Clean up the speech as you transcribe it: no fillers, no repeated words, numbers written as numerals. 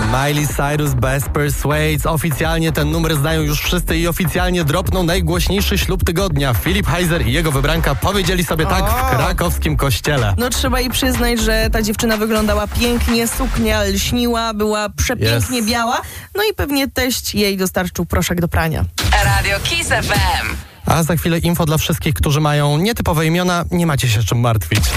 Miley Cyrus, Best Persuades. Oficjalnie ten numer znają już wszyscy i oficjalnie dropnął najgłośniejszy ślub tygodnia. Filip Heiser i jego wybranka powiedzieli sobie tak w krakowskim kościele. No trzeba jej przyznać, że ta dziewczyna wyglądała pięknie, suknia lśniła, była przepięknie biała, no i pewnie teść jej dostarczył proszek do prania. Radio Kiss FM. A za chwilę info dla wszystkich, którzy mają nietypowe imiona. Nie macie się czym martwić.